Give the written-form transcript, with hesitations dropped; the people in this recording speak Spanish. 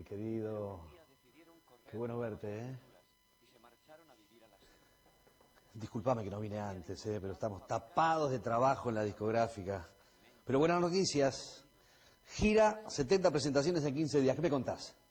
mi querido. Qué bueno verte, ¿eh? Disculpame que no vine antes, pero estamos tapados de trabajo en la discográfica. Pero buenas noticias. Gira 70 presentaciones en 15 días. ¿Qué me contás?